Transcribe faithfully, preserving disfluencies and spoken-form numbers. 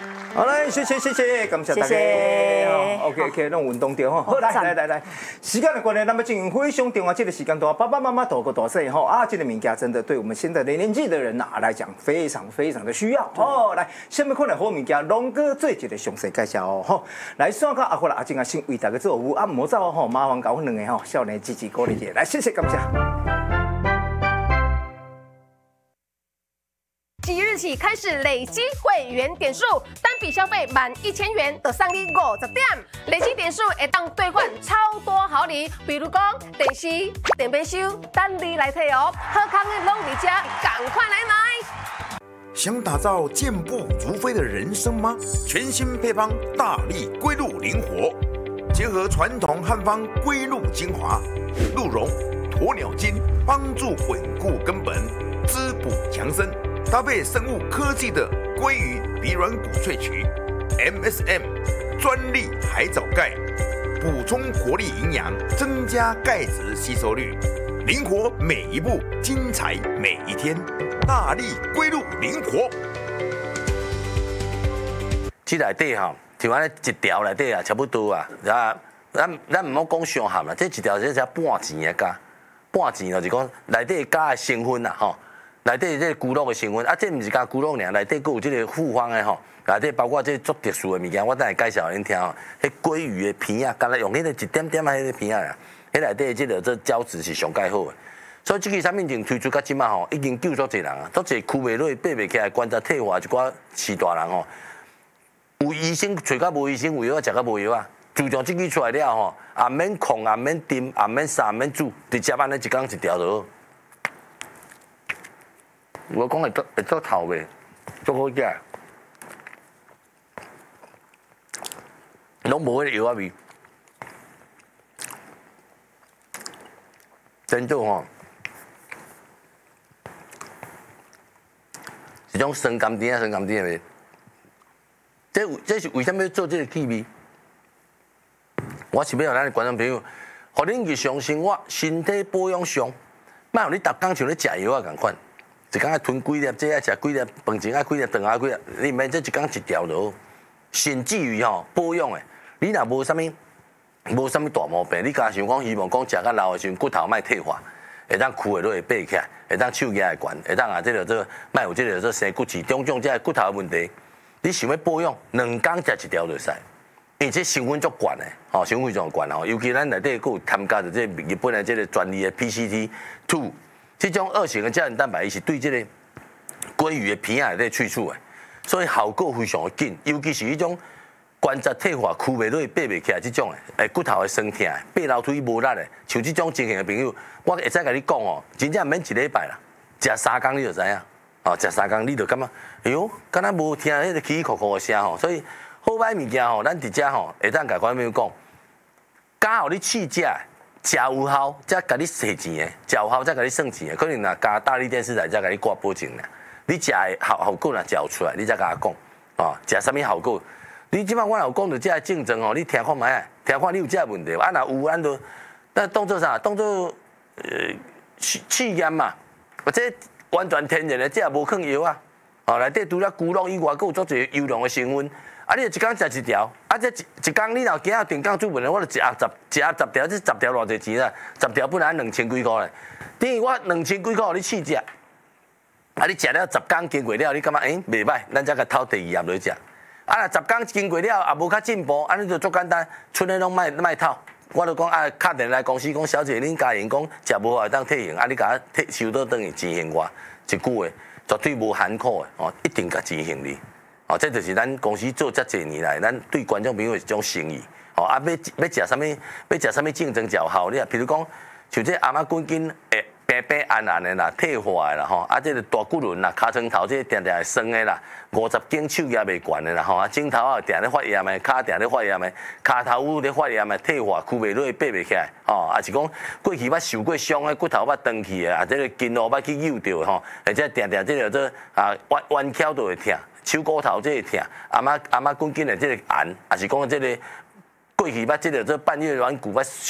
好嘞，谢谢谢谢，感谢大家。OK OK， 那运动掉吼，好来来来来，时间的关系，咱们进行非常重要这个时间段，爸爸妈妈大个大细吼啊，这个物件真的对我们现在的年纪的人呐来讲，非常非常的需要哦。来，下面看的好物件，龙哥做一个详细介绍哦。吼，来，算到阿虎啦，阿静啊，先为大家做服务啊，唔好走吼，麻烦搞阮两个吼，少年支持鼓励者，来，谢谢感谢。 即日起开始累积会员点数，单笔消费满一千元就送你五十点，累积点数会当兑换超多好礼，比如讲电视、电冰箱，等你来退哦。好康的拢伫这，赶快来买！ 想打造健步如飞的人生吗？全新配方大力龟鹿灵活，结合传统汉方龟鹿精华、鹿茸、鸵鸟精，帮助稳固根本，滋补强身。搭配生物科技的鲑鱼鼻软骨萃取 ，M S M 专利海藻钙，补充活力营养，增加钙质吸收率，灵活每一步，精彩每一天，大力龟鹿灵活。 这内底吼，像安尼一条内底啊，差不多啊，啊，咱咱唔好讲上含啦，这一条这才半钱的价，半钱就是讲内底加的成分啦吼。内底这骨肉的成分，啊，这毋是加骨肉尔，内底佫有这个复方的吼，内底包括这足特殊的物件，我等下介绍恁听吼。迄鲑鱼的片啊，干来用迄个一点点啊，迄个片啊，迄内底这个这胶质是上介好的。所以这个产品从推出到即马吼，已经救足侪人啊，足侪哭袂落、爬袂起来、关节退化一寡饲大人吼，有医生找到无医生，有药啊食到无药啊。自从这个出来了吼，也免控，也免炖，也免杀，也免煮，直接安尼一工一条就好。我讲会做会做头袂，做好食，拢无迄个药仔味。真做吼，是种酸甘甜啊，酸甘甜的味。这这是为什么要做这个气味？我是要让咱观众朋友，互恁日常生活身体保养上，莫互你逐工像咧食药啊共款。一工爱吞几粒，这爱食几粒，饭前爱几粒，饭后几粒，你免这一工一条就好。甚至于吼保养的，你若无啥物，无啥物大毛病，你加想讲希望讲食较老的时阵骨头莫退化，会当躯会落会爬起来，会当手压会悬，会当啊这个这莫有这个这生骨刺、种种这骨头的问题，你想要保养，两工食一条就使。因为这成分足悬的，吼成分上悬吼，尤其咱内底佫有添加着这日本的这个专利的 P C T 二。这种二型的胶原蛋白，伊是对这个鲑鱼的片仔内底萃取的，所以效果非常的紧。尤其是迄种关节退化、屈袂落、爬袂起来这种的，诶骨头会酸痛、爬楼梯无力的，像这种情形的朋友，我会使甲你讲哦，真正免一礼拜啦，食三工你就知影，哦，食三工你就感觉，哎呦，敢若无听迄个起起哭哭的声吼，所以好歹物件吼，咱伫遮吼会当甲观众朋友讲，刚好你试食。食有效，才甲你省钱的；食有效，才甲你算钱的。可能若加大力电视台，才甲你挂保证啦。你食的效效果若食有出来，你才甲我讲，哦，食啥物效果？你即摆我有讲到这竞争哦，你听看卖，听看你有这问题，啊，若有咱就，咱当做啥？当做呃试试验嘛，或者完全天然的，这也无放药啊。哦，内底除了菇类以外，佫有足侪优良的成分。啊，你一工食一条，啊，这一一工你若今仔定岗做文的，我就一盒十，一盒十条，这十条偌济钱啦？十条本来两千几块嘞，等于我两千几块你试食，啊，你食了十工经过了，你感觉诶袂歹，咱再甲偷第二盒来食。啊，若十工经过了也无较进步，安尼就足简单，剩的拢卖卖偷。我就讲啊，敲电来公司讲，小姐恁家员讲食无好会当退钱，啊，你甲我退收倒等于钱还我，一句话绝对无含苦的哦，一定甲钱还你。哦，这就是咱公司做遮侪年来，咱对观众朋友一种诚意。哦，啊，要要食啥物，要食啥物竞争较好，你啊，譬如讲，像这阿妈滚筋诶，白白暗暗的啦，退化的啦，吼，啊，这个大骨轮啦，尻川头这定定会酸的啦，五十斤手也袂悬的啦，吼，啊，颈头啊定咧发炎的，骹定咧发炎的，骹头有咧发炎的，退化，屈袂落，爬袂起来，吼，啊是讲过去捌受过伤的，骨头捌断去的，啊，这个筋路捌去扭着吼，或者定定这个这啊弯弯翘都会痛。手骨头这个痛，阿妈阿妈滚筋的这个寒，也是讲这个过去捌这个这半月软骨捌